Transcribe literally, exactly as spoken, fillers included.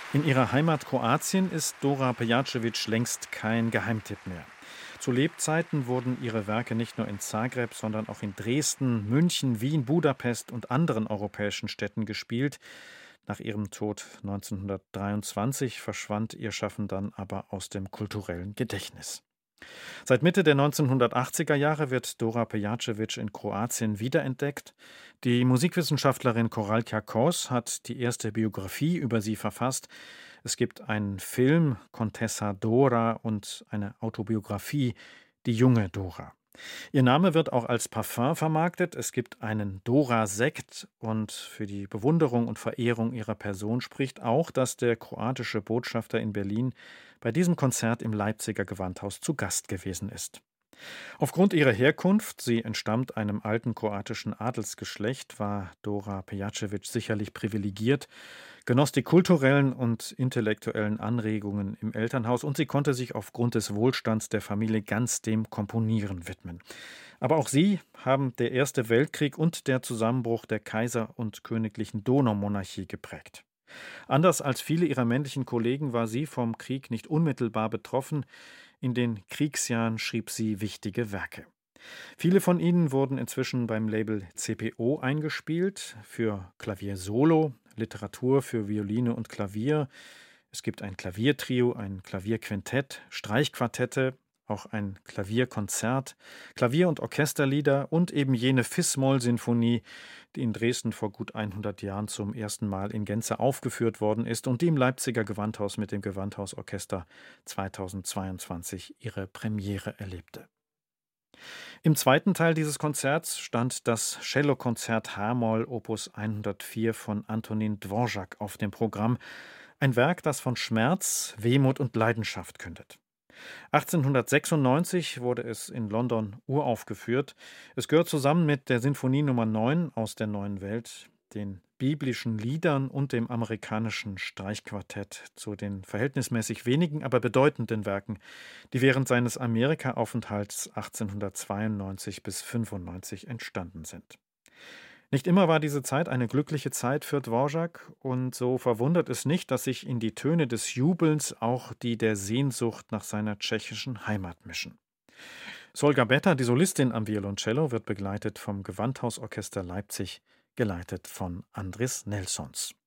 In ihrer Heimat Kroatien ist Dora Pejacevic längst kein Geheimtipp mehr. Zu Lebzeiten wurden ihre Werke nicht nur in Zagreb, sondern auch in Dresden, München, Wien, Budapest und anderen europäischen Städten gespielt. Nach ihrem Tod neunzehnhundertdreiundzwanzig verschwand ihr Schaffen dann aber aus dem kulturellen Gedächtnis. Seit Mitte der neunzehnhundertachtziger Jahre wird Dora Pejacevic in Kroatien wiederentdeckt. Die Musikwissenschaftlerin Koralka Kos hat die erste Biografie über sie verfasst. Es gibt einen Film, Contessa Dora, und eine Autobiografie, Die junge Dora. Ihr Name wird auch als Parfum vermarktet. Es gibt einen Dora-Sekt, und für die Bewunderung und Verehrung ihrer Person spricht auch, dass der kroatische Botschafter in Berlin bei diesem Konzert im Leipziger Gewandhaus zu Gast gewesen ist. Aufgrund ihrer Herkunft, sie entstammt einem alten kroatischen Adelsgeschlecht, war Dora Pejacevic sicherlich privilegiert, genoss die kulturellen und intellektuellen Anregungen im Elternhaus und sie konnte sich aufgrund des Wohlstands der Familie ganz dem Komponieren widmen. Aber auch sie haben der Erste Weltkrieg und der Zusammenbruch der Kaiser- und königlichen Donaumonarchie geprägt. Anders als viele ihrer männlichen Kollegen war sie vom Krieg nicht unmittelbar betroffen. In den Kriegsjahren schrieb sie wichtige Werke. Viele von ihnen wurden inzwischen beim Label C P O eingespielt, für Klavier Solo, Literatur für Violine und Klavier. Es gibt ein Klaviertrio, ein Klavierquintett, Streichquartette, auch ein Klavierkonzert, Klavier- und Orchesterlieder und eben jene Fis-Moll-Sinfonie, die in Dresden vor gut hundert Jahren zum ersten Mal in Gänze aufgeführt worden ist und die im Leipziger Gewandhaus mit dem Gewandhausorchester zweitausendzweiundzwanzig ihre Premiere erlebte. Im zweiten Teil dieses Konzerts stand das Cellokonzert H-Moll Opus hundertvier von Antonin Dvorak auf dem Programm, ein Werk, das von Schmerz, Wehmut und Leidenschaft kündet. achtzehnhundertsechsundneunzig wurde es in London uraufgeführt. Es gehört zusammen mit der Sinfonie Nummer neun aus der Neuen Welt, den biblischen Liedern und dem amerikanischen Streichquartett zu den verhältnismäßig wenigen, aber bedeutenden Werken, die während seines Amerika-Aufenthalts achtzehnhundertzweiundneunzig bis fünfundneunzig entstanden sind. Nicht immer war diese Zeit eine glückliche Zeit für Dvorak, und so verwundert es nicht, dass sich in die Töne des Jubelns auch die der Sehnsucht nach seiner tschechischen Heimat mischen. Solga Betta, die Solistin am Violoncello, wird begleitet vom Gewandhausorchester Leipzig, geleitet von Andris Nelsons.